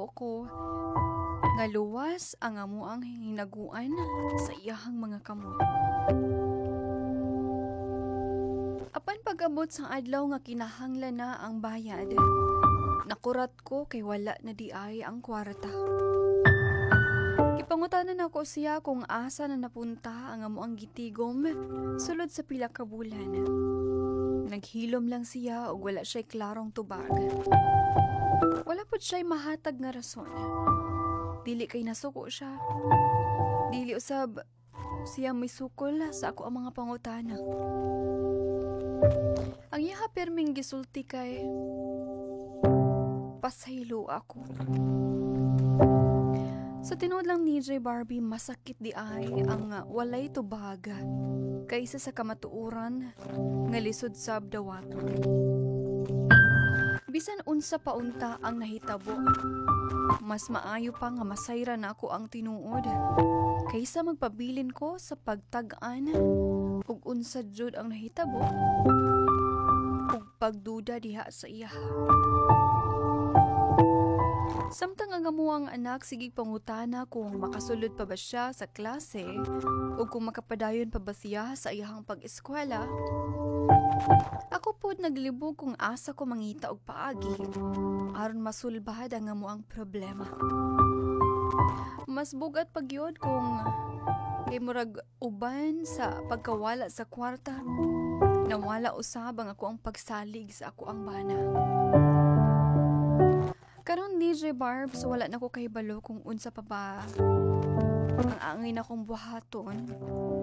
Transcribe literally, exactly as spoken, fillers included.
nahitabo ko nga luwas ang amuang hinaguan sa iyahang mga kamot. Apan pag-abot sa adlaw nga kinahanglan na ang bayad, nakurat ko kay wala na di ay ang kwarta. Ipangutanan ako siya kung asa na napunta ang amuang gitigom sulod sa pila ka bulan. Naghilom lang siya ug wala siya'y klarong tubag. Wala pod siya'y mahatag nga rason. Dili kay nasuko siya. Dili usab siya may sukol sa ako ang mga pangutana. Ang iha perming gisulti kay pasaylo ako. Sa tinuod lang ni J. Barbie, masakit di ay ang uh, walay tubag kaysa sa kamatuuran nga lisod sab dawaton. Bisan unsa pa unta ang nahitabo, mas maayo pa nga masayra na ako ang tinuod kaysa magpabilin ko sa pagtag-an ug unsa jud ang nahitabo ug pagduda diha sa iya. Samtang ang amuang anak sigig pangutana kung makasulod pa ba siya sa klase o kung makapadayon pa ba siya sa iyahang pag-eskwela, ako pod naglibog kung asa ko mangita og paagi aron masulbad ang amuang problema. Mas bugat pagyod kung kay murag uban sa pagkawala sa kwarta, nawala usab ang ako ang pagsalig sa ako ang bana. Karon D J Barbs, wala na ko kahibalo kung unsa pa ba ang angay na kong buhaton